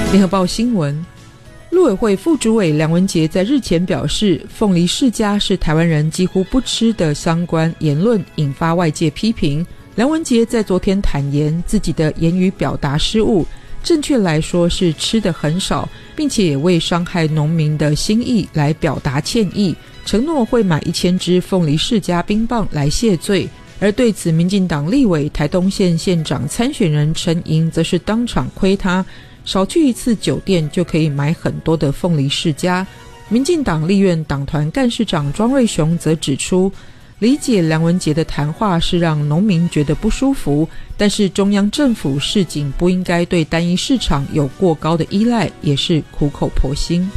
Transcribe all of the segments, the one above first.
联合报新闻，陆委会副主委梁文杰在日前表示，凤梨世家是台湾人几乎不吃的相关言论引发外界批评。梁文杰在昨天坦言自己的言语表达失误，正确来说是吃的很少，并且也为伤害农民的心意来表达歉意，承诺会买1000支凤梨世家冰棒来谢罪。而对此，民进党立委台东县县长参选人陈莹则是当场亏他，少去一次酒店就可以买很多的凤梨世家。民进党立院党团干事长庄瑞雄则指出，理解梁文杰的谈话是让农民觉得不舒服，但是中央政府示警不应该对单一市场有过高的依赖，也是苦口婆心。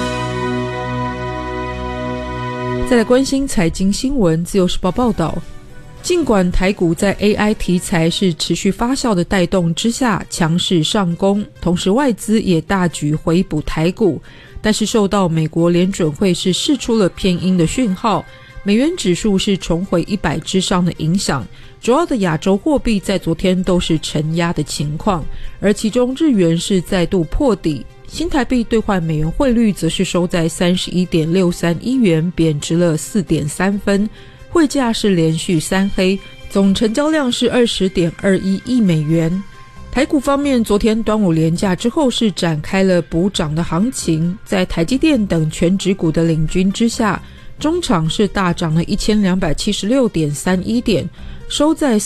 再来关心财经新闻，自由时报报道，尽管台股在 AI 题材是持续发酵的带动之下强势上攻，同时外资也大举回补台股，但是受到美国联准会是释出了偏鹰的讯号，美元指数是重回100之上的影响，主要的亚洲货币在昨天都是承压的情况，而其中日元是再度破底，新台币兑换美元汇率则是收在 31.631 元，贬值了 4.3 分，汇价是连续3黑，总成交量是 20.21 亿美元。台股方面，昨天端午连假之后是展开了补涨的行情，在台积电等全指股的领军之下，中场是大涨了 1276.31 点，收在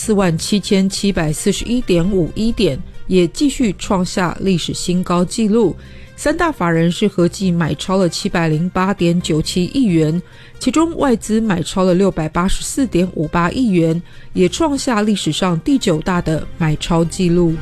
47,741.51 点，也继续创下历史新高纪录。三大法人是合计买超了 708.97 亿元，其中外资买超了 684.58 亿元，也创下历史上第9大的买超纪录。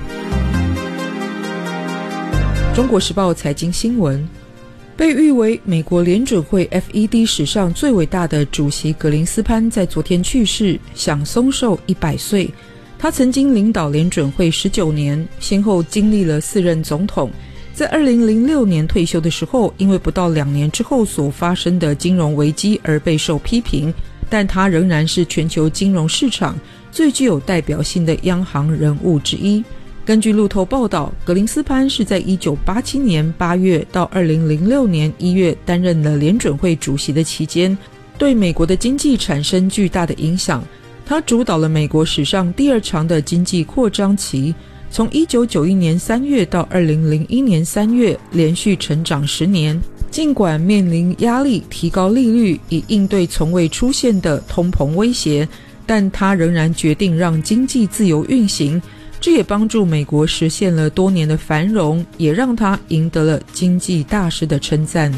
中国时报财经新闻，被誉为美国联准会 FED 史上最伟大的主席格林斯潘在昨天去世，享寿100岁。他曾经领导联准会19年，先后经历了4任总统。在2006年退休的时候，因为不到2年之后所发生的金融危机而备受批评，但他仍然是全球金融市场最具有代表性的央行人物之一。根据路透报道，格林斯潘是在1987年8月到2006年1月担任了联准会主席的期间，对美国的经济产生巨大的影响。他主导了美国史上第2长的经济扩张期，从1991年3月到2001年3月，连续成长10年。尽管面临压力，提高利率以应对从未出现的通膨威胁，但他仍然决定让经济自由运行，这也帮助美国实现了多年的繁荣，也让他赢得了经济大师的称赞。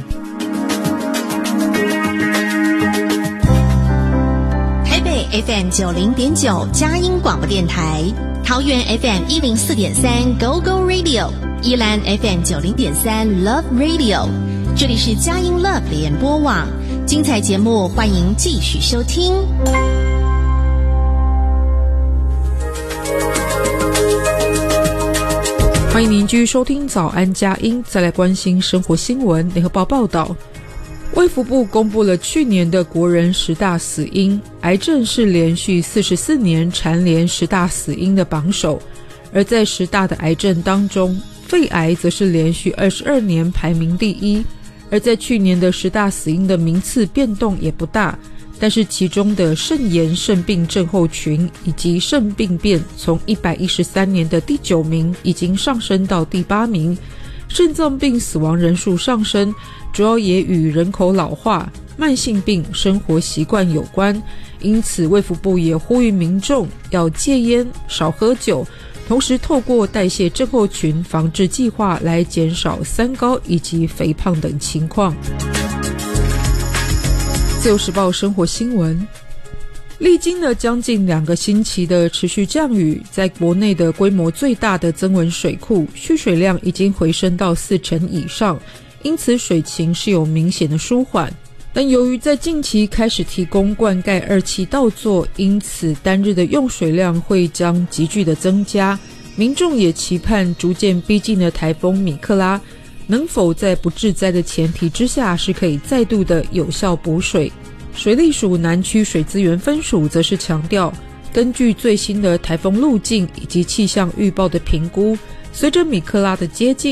台北 FM 90.9佳音广播电台，桃园 FM 104.3 Go Go Radio， 宜兰 FM 90.3 Love Radio， 这里是佳音 Love 联播网，精彩节目欢迎继续收听。 欢迎您继续收听早安佳音，再来关心生活新闻。联合报报道，卫福部公布了去年的国人10大死因，癌症是连续44年蝉联10大死因的榜首，而在10大的癌症当中，肺癌则是连续22年排名第一。而在去年的10大死因的名次变动也不大，但是其中的肾炎肾病症候群以及肾病变从113年的第9名已经上升到第8名。肾脏病死亡人数上升，主要也与人口老化、慢性病、生活习惯有关，因此卫福部也呼吁民众要戒烟、少喝酒，同时透过代谢症候群防治计划来减少3高以及肥胖等情况。自由时报生活新闻，历经了将近2个星期的持续降雨，在国内的规模最大的曾文水库蓄水量已经回升到40%以上，因此水情是有明显的舒缓。但由于在近期开始提供灌溉2期稻作，因此单日的用水量会将急剧的增加。民众也期盼逐渐逼近的台风米克拉能否在不致灾的前提之下是可以再度的有效补水。水利署南区水资源分署则是强调，根据最新的台风路径以及气象预报的评估，随着米克拉的接近，